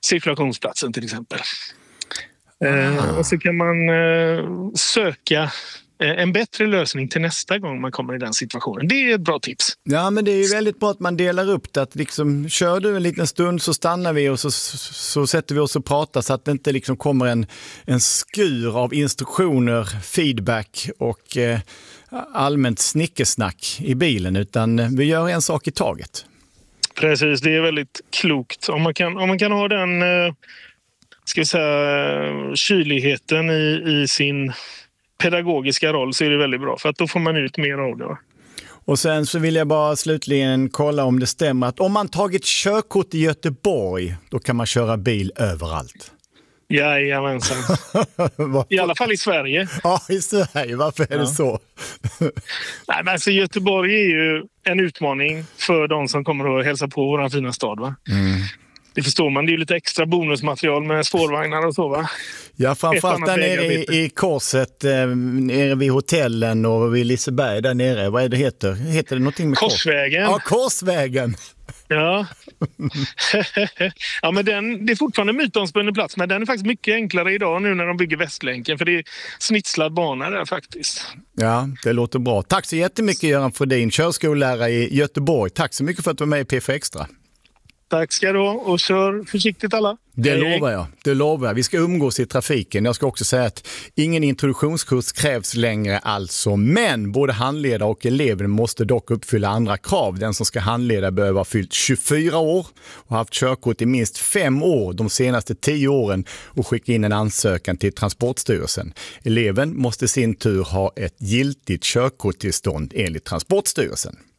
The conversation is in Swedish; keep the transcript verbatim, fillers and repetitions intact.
cirkulationsplatsen till exempel. Eh, och så kan man eh, söka en bättre lösning till nästa gång man kommer i den situationen. Det är ett bra tips. Ja, men det är ju väldigt bra att man delar upp det. Att liksom, kör du en liten stund så stannar vi och så, så, så sätter vi oss och pratar så att det inte liksom kommer en, en skur av instruktioner, feedback och eh, allmänt snickesnack i bilen, utan vi gör en sak i taget. Precis, det är väldigt klokt. Om man kan, om man kan ha den eh, ska vi säga, kyligheten i, i sin pedagogiska roll, så är det väldigt bra, för att då får man ut mer av det. Och sen så vill jag bara slutligen kolla om det stämmer att om man tagit körkort i Göteborg, då kan man köra bil överallt. Jajamensan. I alla fall i Sverige. Ja, i Sverige. Varför är ja. det så? Nej, men alltså, Göteborg är ju en utmaning för de som kommer att hälsa på vår fina stad, va? Mm. Det förstår man, det är ju lite extra bonusmaterial med spårvagnar och så, va? Ja, framförallt där nere i, i korset, eh, nere vid hotellen och vid Liseberg där nere. Vad är det heter? Heter det någonting med Korsvägen? Kors? Ja, Korsvägen. Ja. Ja, men den, det är fortfarande mytomspunnen plats, men den är faktiskt mycket enklare idag nu när de bygger Västlänken, för det är snitslad bana där faktiskt. Ja, det låter bra. Tack så jättemycket Göran Frodin, körskollärare i Göteborg. Tack så mycket för att du var med i P F Extra. Tack ska du ha, och kör försiktigt alla. Det hej, lovar jag, det lovar jag. Vi ska umgås i trafiken. Jag ska också säga att ingen introduktionskurs krävs längre alltså. Men både handledare och elever måste dock uppfylla andra krav. Den som ska handleda behöver ha fyllt tjugofyra år och haft körkort i minst fem år de senaste tio åren och skicka in en ansökan till Transportstyrelsen. Eleven måste i sin tur ha ett giltigt körkorttillstånd enligt Transportstyrelsen.